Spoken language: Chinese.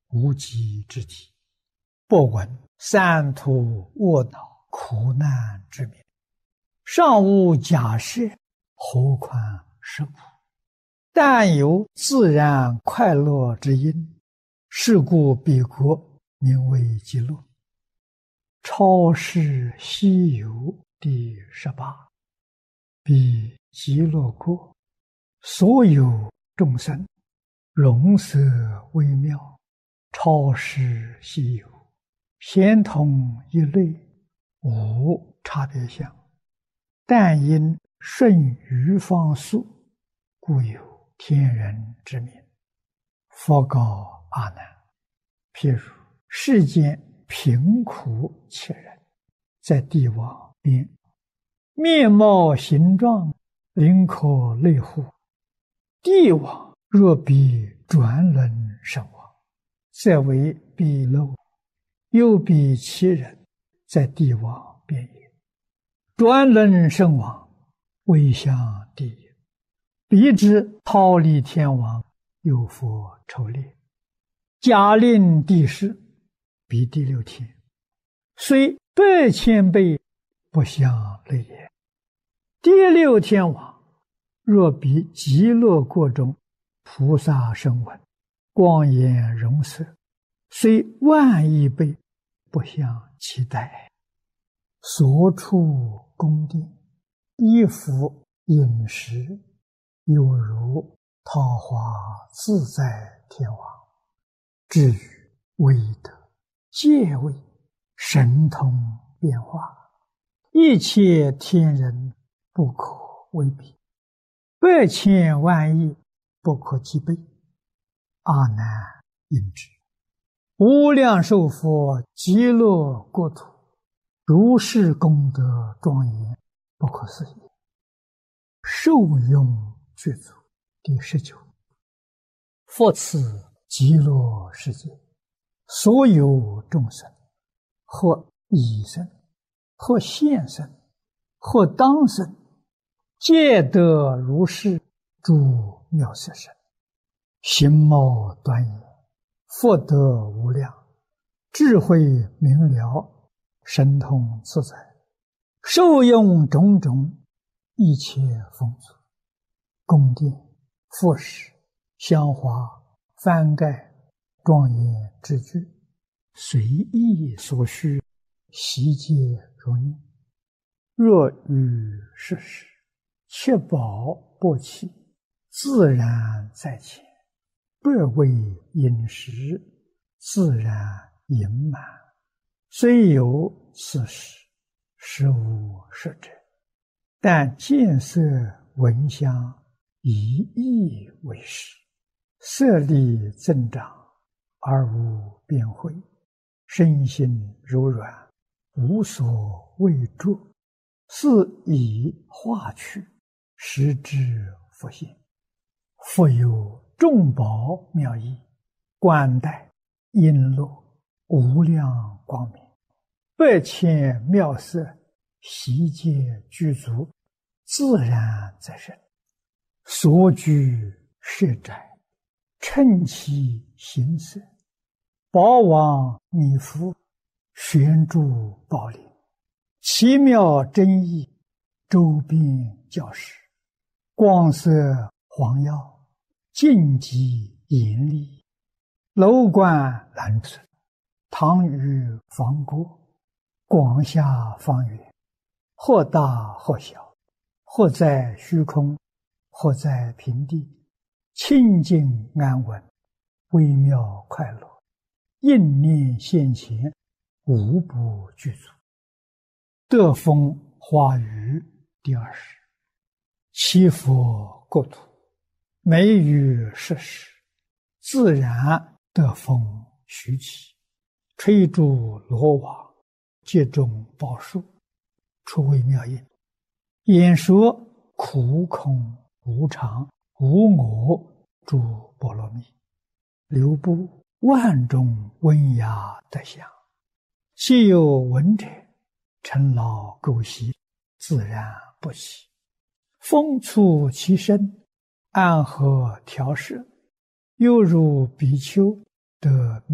无极之体，不闻三途卧恼苦难之名，尚无假设，何况是苦？但有自然快乐之因，是故彼国名为极乐。超世西游第18，彼极乐国，所有众生容色微妙，超世西游，咸同一类，无差别相，但因顺于方速，故有天人之名。佛告阿难：譬如世间贫苦切人，在帝王边，面貌形状，灵可类乎？帝王若比转轮身亡，则为鄙陋；又比其人，在帝王边也。转轮身亡，未向地也。彼之忉利天王，有佛抽列，假令地势，彼第6天，虽100,000倍，不相类也。第6天王，若比极乐国中菩萨声闻，光颜容色，虽10000亿倍，不相期待。所处宫殿，衣服饮食，有如桃花自在天王。至于威德、戒位、神通变化，一切天人不可为比，100,000万亿不可计备。阿难应知，无量寿佛极乐国土，如是功德庄严，不可思议。受用具足第19。复次极乐世界，所有众生，或已生，或现生，或当生，皆得如是诸妙色身，形貌端严，福德无量，智慧明了，神通自在，受用种种一切丰足，宫殿、服饰、香花、幡盖、庄严之具，随意所需，悉皆如念。若遇世事，切宝不弃，自然在前，不为饮食，自然盈满。虽有此事，实无实者，但见色闻香，以意为实，色力增长，而无变慧，身心柔软，无所畏著，是以化去，实之复现。复有众宝妙义，冠带璎珞，无量光明，100,000妙色，悉皆具足，自然在身。所居舍宅，称其形色，宝王弥覆，悬诸宝林，奇妙真义，周边教室，光色黄耀，净极严厉，楼观蓝色，堂宇房郭，广厦方圆，或大或小，或在虚空，或在平地，清净安稳，微妙快乐，应念现前，无不具足。得风花雨第20。其佛国土，每于世时，自然得风徐起，吹诸罗网，皆中宝树，出微妙音，演说苦空无常无我诸波罗蜜，流布万种温雅德相，既有闻者，尘劳垢习，自然不起。风触其身，安和调摄，犹如比丘得